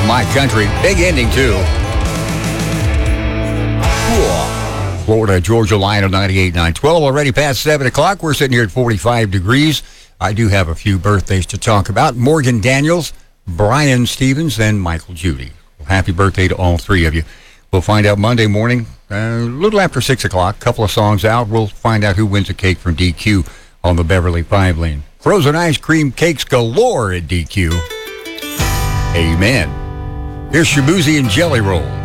My Country. Big ending, too. Cool. Florida, Georgia line of 98.9. 12 already past 7 o'clock. We're sitting here at 45 degrees. I do have a few birthdays to talk about. Morgan Daniels, Brian Stevens, and Michael Judy. Well, happy birthday to all three of you. We'll find out Monday morning, a little after 6 o'clock. Couple of songs out. We'll find out who wins a cake from DQ on the Beverly 5 lane. Frozen ice cream cakes galore at DQ. Amen. Here's Shabuzi and Jelly Roll.